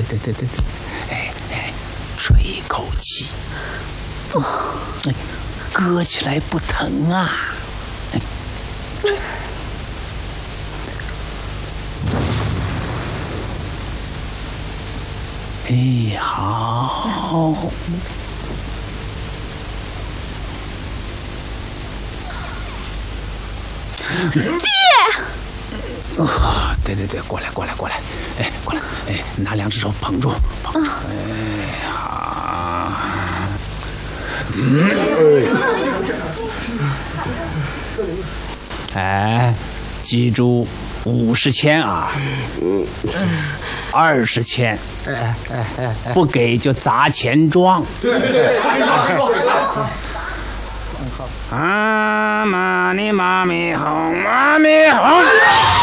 哎，吹一口气，搁起来不疼啊，吹。哎，好。 爹。 对，过来，哎，过来，哎，拿2只手捧住，哎，好。哎，记住50钱啊，20钱，不给就砸钱庄。啊，妈咪红，妈咪红。